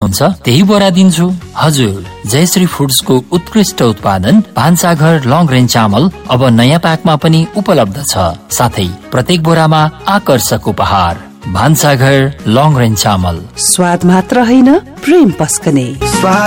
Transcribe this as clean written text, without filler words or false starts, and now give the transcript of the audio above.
चाहनुहुन्छ त्यही बोरा दिन्छु। हजुर, जयश्री फुड्सको उत्कृष्ट उत्पादन भान्साघर लङ रेन्ज चामल अब नयाँ प्याकमा पनि उपलब्ध छ। साथै प्रत्येक बोरामा आकर्षक उपहार। भान्साघर लङ रेन्ज चामल, स्वाद मात्र होइन, प्रेम पस्कने।